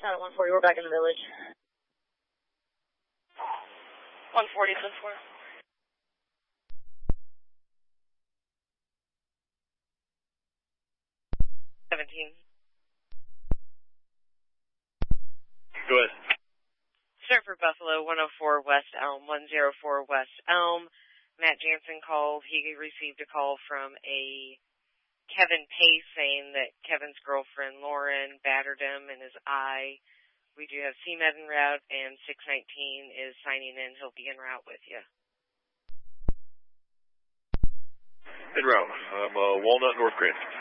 Town at 140, we're back in the village. 140, 10-4. Go ahead. Surfer Buffalo, 104 West Elm, 104 West Elm. Matt Jansen called. He received a call from a Kevin Pace saying that Kevin's girlfriend, Lauren, battered him in his eye. We do have CMed en route, and 619 is signing in. He'll be en route with you. En route. I'm Walnut, North Grand.